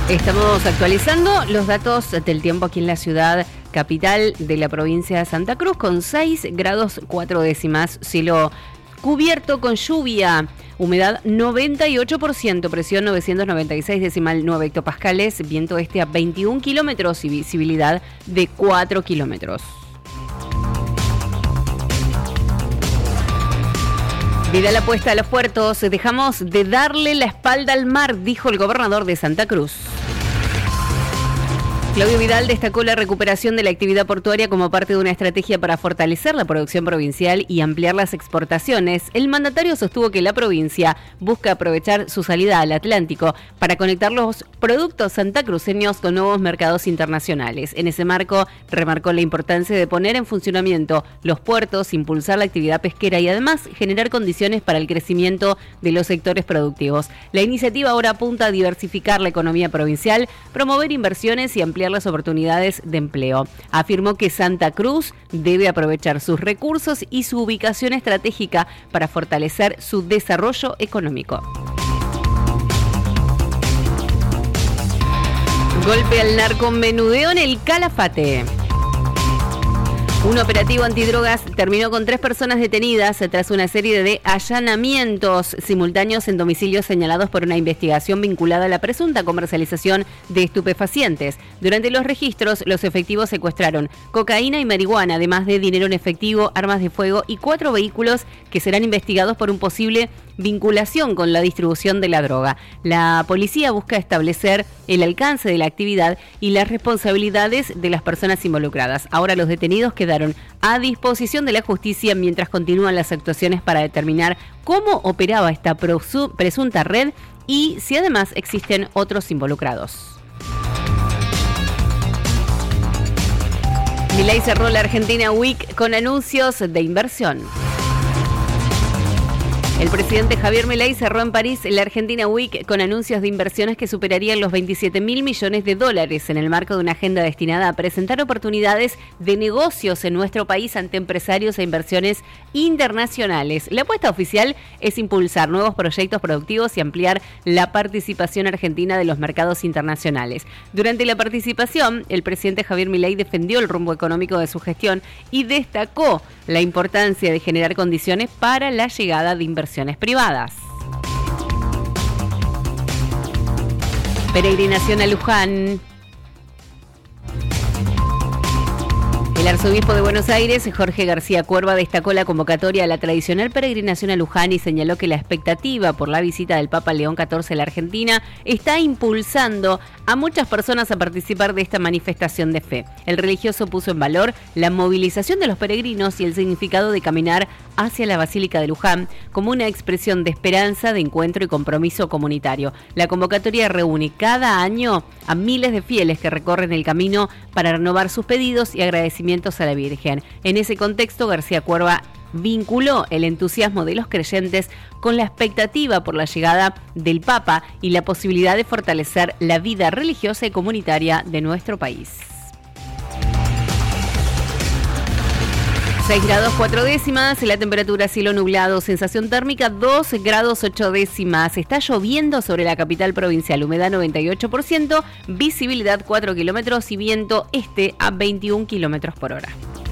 Estamos actualizando los datos del tiempo aquí en la ciudad capital de la provincia de Santa Cruz con 6 grados 4 décimas, cielo cubierto con lluvia, humedad 98%, presión 996,9 hectopascales, viento este a 21 kilómetros y visibilidad de 4 kilómetros. Vida la apuesta a los puertos, dejamos de darle la espalda al mar, dijo el gobernador de Santa Cruz. Claudio Vidal destacó la recuperación de la actividad portuaria como parte de una estrategia para fortalecer la producción provincial y ampliar las exportaciones. El mandatario sostuvo que la provincia busca aprovechar su salida al Atlántico para conectar los productos santacruceños con nuevos mercados internacionales. En ese marco, remarcó la importancia de poner en funcionamiento los puertos, impulsar la actividad pesquera y además generar condiciones para el crecimiento de los sectores productivos. La iniciativa ahora apunta a diversificar la economía provincial, promover inversiones y ampliar las oportunidades de empleo. Afirmó que Santa Cruz debe aprovechar sus recursos y su ubicación estratégica para fortalecer su desarrollo económico. Golpe al narcomenudeo en el Calafate. Un operativo antidrogas terminó con 3 personas detenidas tras una serie de allanamientos simultáneos en domicilios señalados por una investigación vinculada a la presunta comercialización de estupefacientes. Durante los registros, los efectivos secuestraron cocaína y marihuana, además de dinero en efectivo, armas de fuego y 4 vehículos que serán investigados por un posible vinculación con la distribución de la droga. La policía busca establecer el alcance de la actividad y las responsabilidades de las personas involucradas. Ahora los detenidos quedaron a disposición de la justicia mientras continúan las actuaciones para determinar cómo operaba esta presunta red y si además existen otros involucrados. Milei cerró la Argentina Week con anuncios de inversión. El presidente Javier Milei cerró en París la Argentina Week con anuncios de inversiones que superarían los 27.000 millones de dólares en el marco de una agenda destinada a presentar oportunidades de negocios en nuestro país ante empresarios e inversiones internacionales. La apuesta oficial es impulsar nuevos proyectos productivos y ampliar la participación argentina de los mercados internacionales. Durante la participación, el presidente Javier Milei defendió el rumbo económico de su gestión y destacó la importancia de generar condiciones para la llegada de inversiones privadas. Peregrinación a Luján. El arzobispo de Buenos Aires, Jorge García Cuerva, destacó la convocatoria a la tradicional peregrinación a Luján y señaló que la expectativa por la visita del Papa León XIV a la Argentina está impulsando a muchas personas a participar de esta manifestación de fe. El religioso puso en valor la movilización de los peregrinos y el significado de caminar hacia la Basílica de Luján como una expresión de esperanza, de encuentro y compromiso comunitario. La convocatoria reúne cada año a miles de fieles que recorren el camino para renovar sus pedidos y agradecimientos a la Virgen. En ese contexto, García Cuerva vinculó el entusiasmo de los creyentes con la expectativa por la llegada del Papa y la posibilidad de fortalecer la vida religiosa y comunitaria de nuestro país. 6 grados 4 décimas, la temperatura cielo nublado, sensación térmica 2 grados 8 décimas. Está lloviendo sobre la capital provincial, humedad 98%, visibilidad 4 kilómetros y viento este a 21 kilómetros por hora.